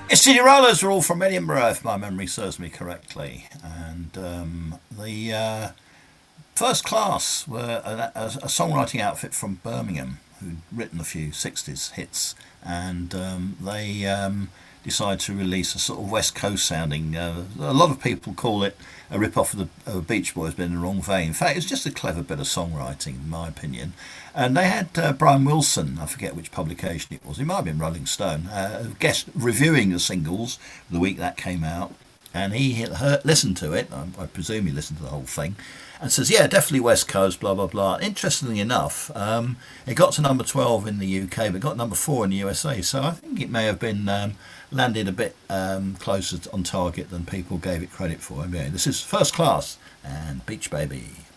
City Rollers are all from Edinburgh, if my memory serves me correctly. And the First Class were a songwriting outfit from Birmingham who'd written a few 60s hits. And they decided to release a sort of West Coast sounding. A lot of people call it a rip off of the Beach Boys, but in the wrong vein. In fact, it's just a clever bit of songwriting, in my opinion. And they had Brian Wilson, I forget which publication it was, he might have been Rolling Stone, guest reviewing the singles the week that came out. And he listened to it, I presume he listened to the whole thing, and says, yeah, definitely West Coast, blah, blah, blah. Interestingly enough, it got to number 12 in the UK, but got number 4 in the USA. So I think it may have been landed a bit closer on target than people gave it credit for. Anyway, this is First Class and Beach Baby.